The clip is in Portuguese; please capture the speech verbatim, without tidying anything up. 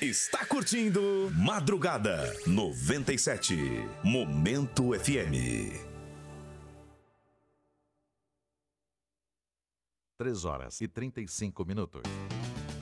Está curtindo Madrugada noventa e sete, Momento F M. três horas e trinta e cinco minutos.